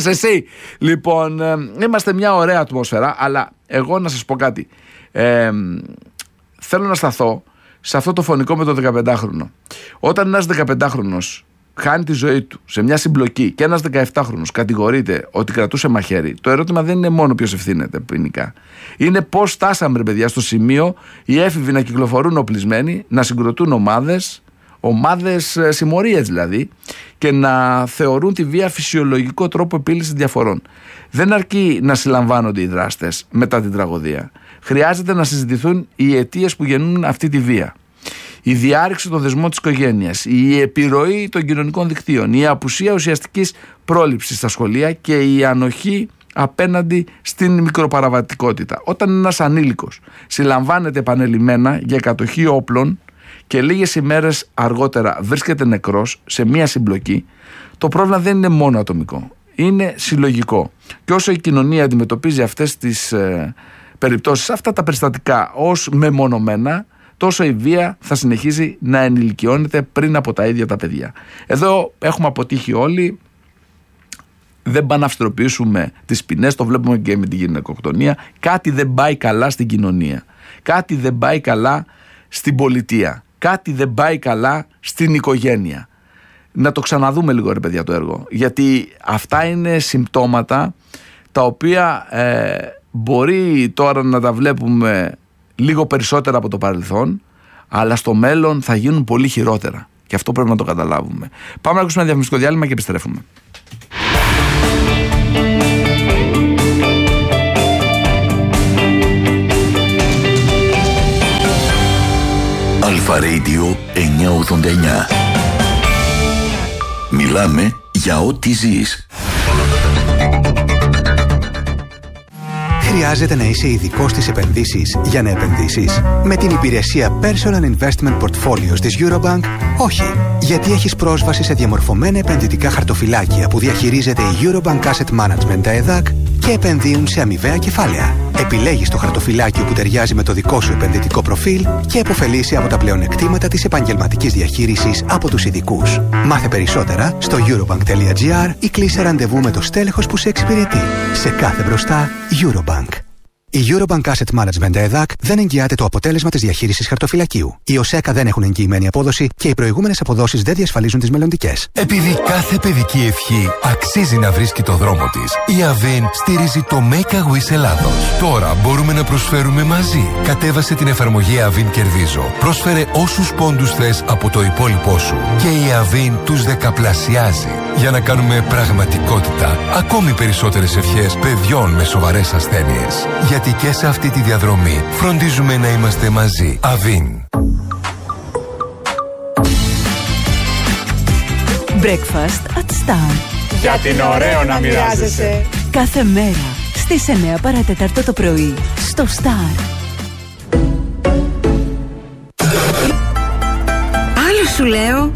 Λοιπόν, ε, είμαστε μια ωραία ατμόσφαιρα, αλλά εγώ να σας πω κάτι. Ε, θέλω να σταθώ σε αυτό το φωνικό με το δεκαπεντάχρονο. Όταν ένας δεκαπεντάχρονος χάνει τη ζωή του σε μια συμπλοκή και ένας δεκαεπτάχρονος κατηγορείται ότι κρατούσε μαχαίρι, το ερώτημα δεν είναι μόνο ποιος ευθύνεται ποινικά. Είναι πώς φτάσαμε, ρε παιδιά, στο σημείο οι έφηβοι να κυκλοφορούν οπλισμένοι, να συγκροτούν ομάδες, ομάδες συμμορίες δηλαδή, και να θεωρούν τη βία φυσιολογικό τρόπο επίλυσης διαφορών. Δεν αρκεί να συλλαμβάνονται οι δράστες μετά την τραγωδία. Χρειάζεται να συζητηθούν οι αιτίες που γεννούν αυτή τη βία. Η διάρρηξη των δεσμών της οικογένειας, η επιρροή των κοινωνικών δικτύων, η απουσία ουσιαστικής πρόληψης στα σχολεία και η ανοχή απέναντι στην μικροπαραβατικότητα. Όταν ένας ανήλικος συλλαμβάνεται επανελειμμένα για κατοχή όπλων και λίγες ημέρες αργότερα βρίσκεται νεκρός σε μία συμπλοκή, το πρόβλημα δεν είναι μόνο ατομικό, είναι συλλογικό. Και όσο η κοινωνία αντιμετωπίζει αυτές τις ε, περιπτώσεις, αυτά τα περιστατικά ως μεμονωμένα, τόσο η βία θα συνεχίζει να ενηλικιώνεται πριν από τα ίδια τα παιδιά. Εδώ έχουμε αποτύχει όλοι. Δεν πάνε να αυστηροποιήσουμε τις ποινές, το βλέπουμε και με τη γυναικοκτονία. Κάτι δεν πάει καλά στην κοινωνία. Κάτι δεν πάει καλά στην πολιτεία. Κάτι δεν πάει καλά στην οικογένεια. Να το ξαναδούμε λίγο, ρε παιδιά, το έργο. Γιατί αυτά είναι συμπτώματα τα οποία ε, μπορεί τώρα να τα βλέπουμε λίγο περισσότερα από το παρελθόν, αλλά στο μέλλον θα γίνουν πολύ χειρότερα. Και αυτό πρέπει να το καταλάβουμε. Πάμε να ακούσουμε ένα διαφημιστικό διάλειμμα και επιστρέφουμε. Αλφα Radio εννιακόσια ογδόντα εννιά. Μιλάμε για ό,τι ζεις. Χρειάζεται να είσαι ειδικός στις επενδύσεις για να επενδύσεις? Με την υπηρεσία Personal Investment Portfolios της Eurobank, όχι. Γιατί έχεις πρόσβαση σε διαμορφωμένα επενδυτικά χαρτοφυλάκια που διαχειρίζεται η Eurobank Asset Management, τα ΕΔΑΚ, και επενδύουν σε αμοιβαία κεφάλαια. Επιλέγεις το χαρτοφυλάκιο που ταιριάζει με το δικό σου επενδυτικό προφίλ και επωφελείσαι από τα πλεονεκτήματα της επαγγελματικής διαχείρισης από τους ειδικούς. Μάθε περισσότερα στο eurobank τελεία gr ή κλείσε ραντεβού με το στέλεχος που σε εξυπηρετεί. Σε κάθε μπροστά, Eurobank. Η Eurobank Asset Management ΕΔΑΚ δεν εγγυάται το αποτέλεσμα της διαχείρισης χαρτοφυλακίου. Οι ΟΣΕΚΑ δεν έχουν εγγυημένη απόδοση και οι προηγούμενες αποδόσεις δεν διασφαλίζουν τις μελλοντικές. Επειδή κάθε παιδική ευχή αξίζει να βρίσκει το δρόμο της, η Avin στηρίζει το Make a Wish Ελλάδος. Τώρα μπορούμε να προσφέρουμε μαζί. Κατέβασε την εφαρμογή Avin Κερδίζω. Πρόσφερε όσους πόντους θες από το υπόλοιπό σου και η Avin τους δεκαπλασιάζει. Για να κάνουμε πραγματικότητα ακόμη περισσότερες ευχές παιδιών με σοβαρές ασθένειες. Γιατί και σε αυτή τη διαδρομή φροντίζουμε να είμαστε μαζί. Avin. Breakfast at Star. Γιατί είναι ωραίο να μοιράζεσαι. Κάθε μέρα στις εννιά παρά τέταρτο το πρωί στο Star. Άλλο σου λέω.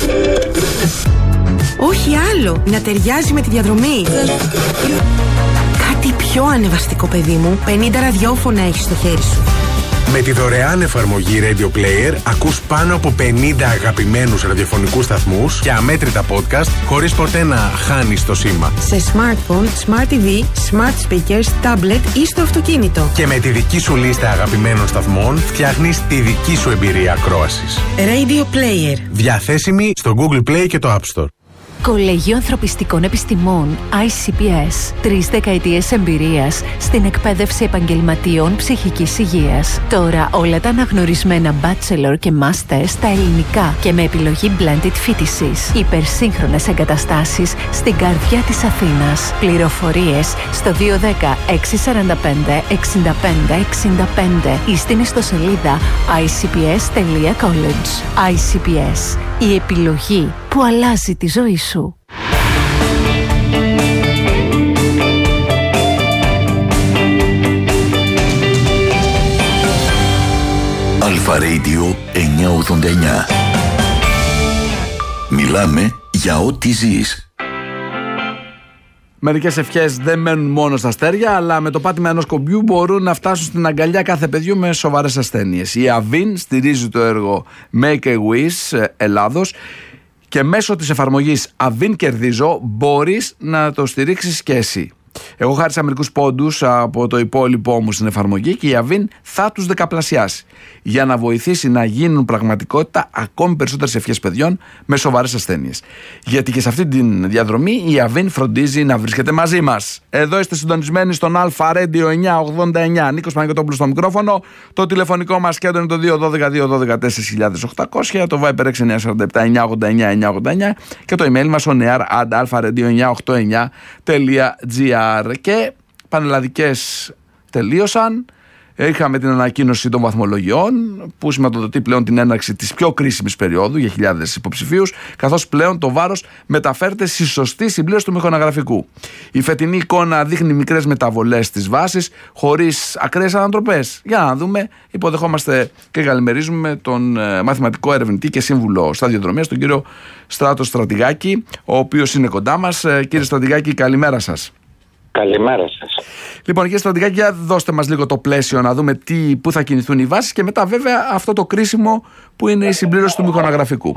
Όχι άλλο. Να ταιριάζει με τη διαδρομή. Κάτι πιο ανεβαστικό, παιδί μου. πενήντα ραδιόφωνα έχεις στο χέρι σου. Με τη δωρεάν εφαρμογή Radio Player ακούς πάνω από πενήντα αγαπημένους ραδιοφωνικούς σταθμούς και αμέτρητα podcast χωρίς ποτέ να χάνεις το σήμα. Σε smartphone, smart τι βι, smart speakers, tablet ή στο αυτοκίνητο. Και με τη δική σου λίστα αγαπημένων σταθμών φτιάχνεις τη δική σου εμπειρία ακρόασης. Radio Player. Διαθέσιμη στο Google Play και το App Store. Κολέγιο Ανθρωπιστικών Επιστημών άι σι πι ες. Τρεις δεκαετίες εμπειρίας στην εκπαίδευση επαγγελματιών ψυχικής υγείας. Τώρα όλα τα αναγνωρισμένα bachelor και master στα ελληνικά και με επιλογή blended φοιτησης. Υπερσύγχρονες εγκαταστάσεις στην καρδιά της Αθήνας. Πληροφορίες στο δύο ένα μηδέν έξι τέσσερα πέντε έξι πέντε έξι πέντε ή στην ιστοσελίδα άι σι πι ες τελεία college. άι σι πι ες. Η επιλογή που αλλάζει τη ζωή σου. Αλφα Radio εννιακόσια ογδόντα εννιά. Μιλάμε για ό,τι ζεις. Μερικές ευχές δεν μένουν μόνο στα αστέρια, αλλά με το πάτημα ενός κομπιού μπορούν να φτάσουν στην αγκαλιά κάθε παιδιού με σοβαρές ασθένειες. Η Avin στηρίζει το έργο Make a Wish Ελλάδος και μέσω της εφαρμογής Avin Κερδίζω μπορείς να το στηρίξεις και εσύ. Εγώ χάρισα μερικούς πόντους από το υπόλοιπό μου στην εφαρμογή και η Αβίν θα τους δεκαπλασιάσει για να βοηθήσει να γίνουν πραγματικότητα ακόμη περισσότερες ευχές παιδιών με σοβαρές ασθένειες. Γιατί και σε αυτή τη διαδρομή η Αβίν φροντίζει να βρίσκεται μαζί μας. Εδώ είστε συντονισμένοι στον Αλφα Radio εννιακόσια ογδόντα εννιά. Νίκος Παναγιωτόπουλος στο μικρόφωνο. Το τηλεφωνικό μας κέντρο είναι το δύο ένα δύο δύο ένα δύο τέσσερα χιλιάδες οκτακόσια. Το Viber έξι εννιά τέσσερα επτά εννιακόσια ογδόντα εννιά εννιακόσια ογδόντα εννιά και το email μας on air at alpha radio εννιακόσια ογδόντα εννιά τελεία gr. Και πανελλαδικές τελείωσαν. Είχαμε την ανακοίνωση των βαθμολογιών που σηματοδοτεί πλέον την έναρξη της πιο κρίσιμης περίοδου για χιλιάδες υποψηφίους, καθώς πλέον το βάρος μεταφέρεται στη σωστή συμπλήρωση του μηχανογραφικού. Η φετινή εικόνα δείχνει μικρές μεταβολές στις βάσεις, χωρίς ακραίες ανατροπές. Για να δούμε, υποδεχόμαστε και καλημερίζουμε τον μαθηματικό ερευνητή και σύμβουλο σταδιοδρομίας, τον κύριο Στράτο Στρατηγάκη, ο οποίος είναι κοντά μας. Κύριε Στρατηγάκη, καλημέρα σας. Καλημέρα σας. Λοιπόν, κύριε Στρατηγάκη, για δώστε μας λίγο το πλαίσιο να δούμε τι, πού θα κινηθούν οι βάσεις και μετά βέβαια αυτό το κρίσιμο που είναι η συμπλήρωση του μηχανογραφικού.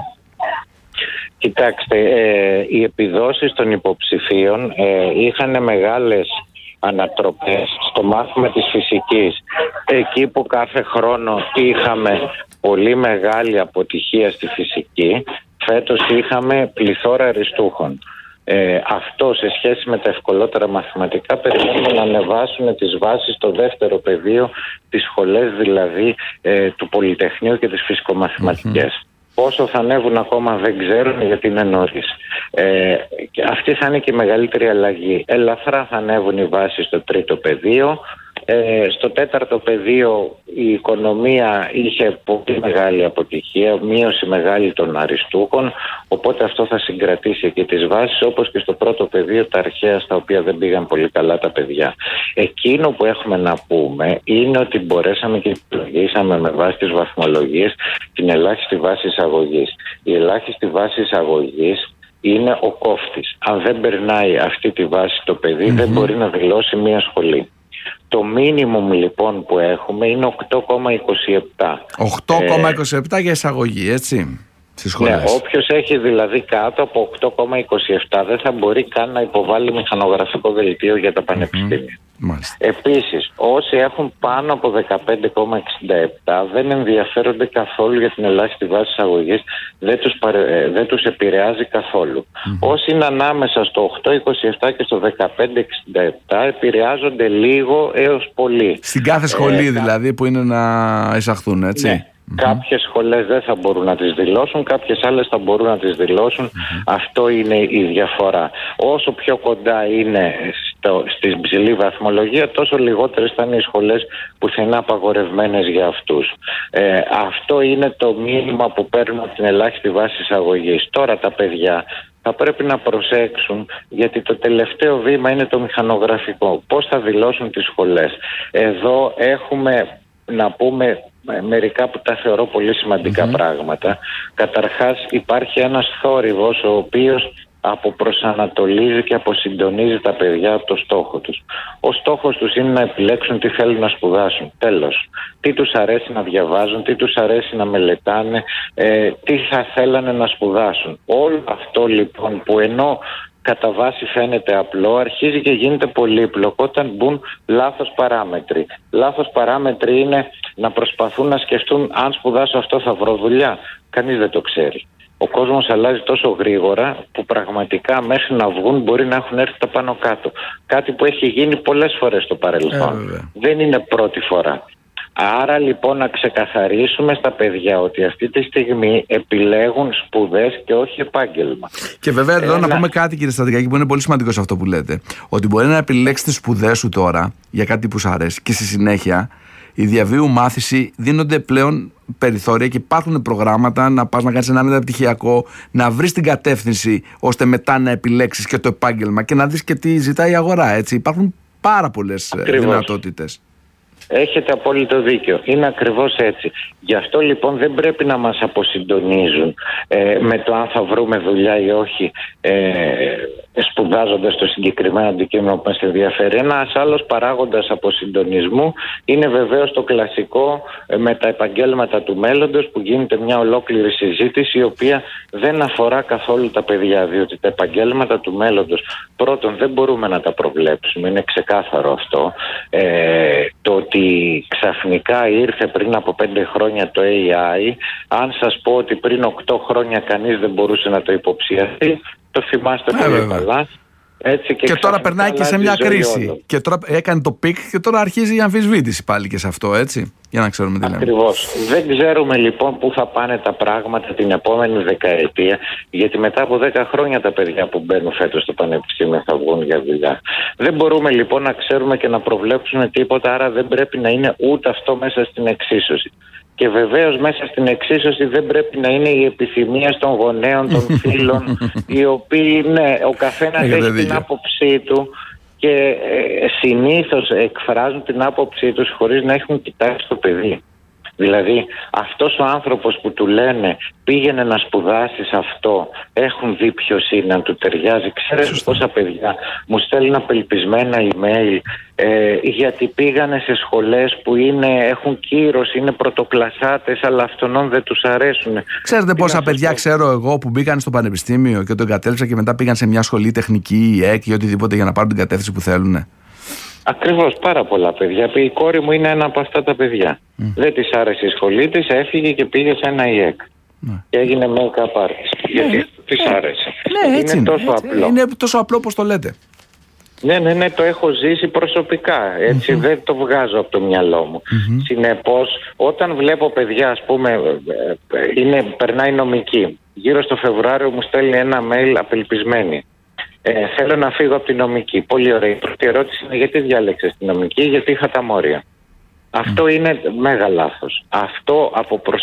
Κοιτάξτε, ε, οι επιδόσεις των υποψηφίων ε, είχαν μεγάλες ανατροπές στο μάθημα της φυσικής. Εκεί που κάθε χρόνο είχαμε πολύ μεγάλη αποτυχία στη φυσική, φέτος είχαμε πληθώρα αριστούχων. Ε, αυτό σε σχέση με τα ευκολότερα μαθηματικά περιμένουμε να ανεβάσουν τις βάσεις στο δεύτερο πεδίο, τις σχολές δηλαδή ε, του Πολυτεχνείου και τις φυσικομαθηματικές. Mm-hmm. Πόσο θα ανέβουν ακόμα δεν ξέρουν γιατί είναι νωρίς. Ε, αυτή θα είναι και η μεγαλύτερη αλλαγή. Ελαφρά θα ανέβουν οι βάσεις στο τρίτο πεδίο. Ε, στο τέταρτο πεδίο η οικονομία είχε πολύ μεγάλη αποτυχία, μείωση μεγάλη των αριστούχων, οπότε αυτό θα συγκρατήσει και τις βάσεις, όπως και στο πρώτο πεδίο τα αρχαία, στα οποία δεν πήγαν πολύ καλά τα παιδιά. Εκείνο που έχουμε να πούμε είναι ότι μπορέσαμε και υπολογίσαμε με βάση τις βαθμολογίες την ελάχιστη βάση εισαγωγής. Η ελάχιστη βάση εισαγωγής είναι ο κόφτης. Αν δεν περνάει αυτή τη βάση το παιδί, mm-hmm. δεν μπορεί να δηλώσει μια σχολή. Το μίνιμουμ λοιπόν που έχουμε είναι οκτώ κόμμα είκοσι επτά. οκτώ κόμμα είκοσι επτά ε, για εισαγωγή, έτσι, στις σχολές. Ναι, όποιος έχει δηλαδή κάτω από οκτώ κόμμα είκοσι επτά δεν θα μπορεί καν να υποβάλει μηχανογραφικό δελτίο για τα πανεπιστήμια. Mm-hmm. Επίσης, όσοι έχουν πάνω από δεκαπέντε κόμμα εξήντα επτά δεν ενδιαφέρονται καθόλου για την ελάχιστη βάση εισαγωγής, δεν τους, παρε... δεν τους επηρεάζει καθόλου. Mm-hmm. Όσοι είναι ανάμεσα στο οκτώ κόμμα είκοσι επτά και στο δεκαπέντε κόμμα εξήντα επτά επηρεάζονται λίγο έως πολύ. Στην κάθε σχολή ε, δηλαδή που είναι να εισαχθούν, έτσι. Ναι. Mm-hmm. Κάποιες σχολές δεν θα μπορούν να τις δηλώσουν, κάποιες άλλες θα μπορούν να τις δηλώσουν. Mm-hmm. Αυτό είναι η διαφορά. Όσο πιο κοντά είναι στο, στην ψηλή βαθμολογία, τόσο λιγότερες θα είναι οι σχολές που θα είναι απαγορευμένες για αυτούς. Ε, αυτό είναι το μήνυμα που παίρνουμε από την ελάχιστη βάση εισαγωγής. Τώρα τα παιδιά θα πρέπει να προσέξουν, γιατί το τελευταίο βήμα είναι το μηχανογραφικό. Πώς θα δηλώσουν τις σχολές. Εδώ έχουμε να πούμε μερικά που τα θεωρώ πολύ σημαντικά mm-hmm. πράγματα. Καταρχάς υπάρχει ένας θόρυβος ο οποίος αποπροσανατολίζει και αποσυντονίζει τα παιδιά από το στόχο τους. Ο στόχος τους είναι να επιλέξουν τι θέλουν να σπουδάσουν. Τέλος. Τι τους αρέσει να διαβάζουν, τι τους αρέσει να μελετάνε, ε, τι θα θέλανε να σπουδάσουν. Όλο αυτό λοιπόν που ενώ κατά βάση φαίνεται απλό, αρχίζει και γίνεται πολύπλοκο όταν μπουν λάθος παράμετροι. Λάθος παράμετροι είναι να προσπαθούν να σκεφτούν αν σπουδάσω αυτό θα βρω δουλειά. Κανείς δεν το ξέρει. Ο κόσμος αλλάζει τόσο γρήγορα που πραγματικά μέχρι να βγουν μπορεί να έχουν έρθει τα πάνω κάτω. Κάτι που έχει γίνει πολλές φορές στο παρελθόν. Ε, δεν είναι πρώτη φορά. Άρα λοιπόν να ξεκαθαρίσουμε στα παιδιά ότι αυτή τη στιγμή επιλέγουν σπουδές και όχι επάγγελμα. Και βέβαια εδώ Ένα... να πούμε κάτι, κύριε Στρατηγάκη, που είναι πολύ σημαντικό σε αυτό που λέτε. Ότι μπορεί να επιλέξεις τις σπουδές σου τώρα για κάτι που σου αρέσει και στη συνέχεια η διαβίου μάθηση δίνονται πλέον περιθώρια και υπάρχουν προγράμματα να πας να κάνεις ένα μεταπτυχιακό, να βρεις την κατεύθυνση ώστε μετά να επιλέξεις και το επάγγελμα και να δεις και τι ζητάει η αγορά. Έτσι. Υπάρχουν πάρα πολλές δυνατότητες. Έχετε απόλυτο δίκιο. Είναι ακριβώς έτσι. Γι' αυτό λοιπόν δεν πρέπει να μας αποσυντονίζουν ε, με το αν θα βρούμε δουλειά ή όχι ε, σπουδάζοντας το συγκεκριμένο αντικείμενο που μας ενδιαφέρει. Ένας άλλος παράγοντας αποσυντονισμού είναι βεβαίως το κλασικό ε, με τα επαγγέλματα του μέλλοντος, που γίνεται μια ολόκληρη συζήτηση η οποία δεν αφορά καθόλου τα παιδιά, διότι τα επαγγέλματα του μέλλοντος πρώτον δεν μπορούμε να τα προβλέψουμε, είναι ξεκάθαρο αυτό. Ε, το ότι ξαφνικά ήρθε πριν από πέντε χρόνια το έι άι, αν σας πω ότι πριν οκτώ χρόνια κανείς δεν μπορούσε να το υποψιαστεί, το θυμάστε ε, πολύ καλά. Έτσι και και τώρα περνάει και σε μια κρίση. Όλο. Και τώρα έκανε το πικ και τώρα αρχίζει η αμφισβήτηση πάλι και σε αυτό, έτσι. Για να ξέρουμε τι λέμε. Ακριβώς. Δεν ξέρουμε λοιπόν πού θα πάνε τα πράγματα την επόμενη δεκαετία, γιατί μετά από δέκα χρόνια τα παιδιά που μπαίνουν φέτος στο πανεπιστήμιο θα βγουν για δουλειά. Δεν μπορούμε λοιπόν να ξέρουμε και να προβλέψουμε τίποτα, άρα δεν πρέπει να είναι ούτε αυτό μέσα στην εξίσωση. Και βεβαίως μέσα στην εξίσωση δεν πρέπει να είναι η επιθυμία των γονέων, των φίλων, οι οποίοι, ναι, ο καθένας έχει δίκιο. Την άποψή του και ε, συνήθως εκφράζουν την άποψή τους χωρίς να έχουν κοιτάξει το παιδί. Δηλαδή αυτός ο άνθρωπος που του λένε πήγαινε να σπουδάσεις αυτό, έχουν δει ποιος είναι, αν του ταιριάζει. Ξέρετε πόσα παιδιά μου στέλνουν απελπισμένα email ε, γιατί πήγανε σε σχολές που είναι, έχουν κύρος, είναι πρωτοκλασσάτες, αλλά αυτόν δεν τους αρέσουν. Ξέρετε πόσα παιδιά πω... ξέρω εγώ που μπήκαν στο πανεπιστήμιο και το εγκατέλειψαν και μετά πήγαν σε μια σχολή τεχνική ή ΕΚ ή οτιδήποτε για να πάρουν την κατεύθυνση που θέλουν. Ακριβώς, πάρα πολλά παιδιά. Η κόρη μου είναι ένα από αυτά τα παιδιά. Mm. Δεν της άρεσε η σχολή της, έφυγε και πήγε σε ένα ι εκ. Mm. Και έγινε make-up artist. Γιατί mm. της άρεσε. Ναι, είναι έτσι τόσο έτσι. απλό. Είναι τόσο απλό όπως το λέτε. Ναι, ναι, ναι, το έχω ζήσει προσωπικά. Έτσι, mm-hmm. δεν το βγάζω από το μυαλό μου. Mm-hmm. Συνεπώς, όταν βλέπω παιδιά, ας πούμε, είναι, περνάει νομική. Γύρω στο Φεβρουάριο μου στέλνει ένα mail απελπισμένη. Ε, θέλω να φύγω από την νομική. Πολύ ωραία. Η πρώτη ερώτηση είναι γιατί διάλεξες την νομική, γιατί είχα τα μόρια. Mm. Αυτό είναι μέγα λάθος. Αυτό από